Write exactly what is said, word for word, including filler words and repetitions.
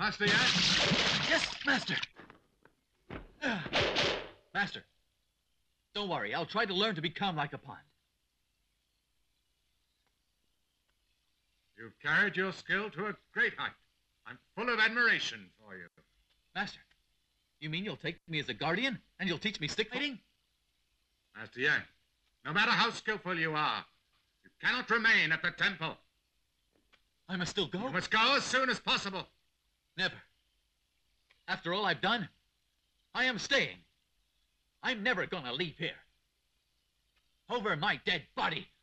Master Yan? Yes, Master. Uh, Master, don't worry. I'll try to learn to be calm like a pond. You've carried your skill to a great height. I'm full of admiration for you. Master, you mean you'll take me as a guardian and you'll teach me stick fighting? Master Yang, no matter how skillful you are, you cannot remain at the temple. I must still go? You must go as soon as possible. Never. After all I've done, I am staying. I'm never gonna leave here. Over my dead body,